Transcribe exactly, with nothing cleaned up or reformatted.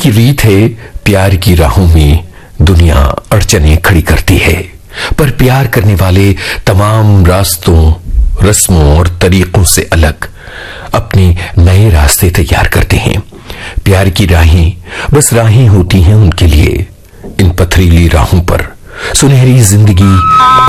की रीत है, प्यार की राहों में दुनिया अड़चने खड़ी करती है, पर प्यार करने वाले तमाम रास्तों, रस्मों और तरीकों से अलग अपने नए रास्ते तैयार करते हैं। प्यार की राहें बस राहें होती हैं उनके लिए। इन पथरीली राहों पर सुनहरी जिंदगी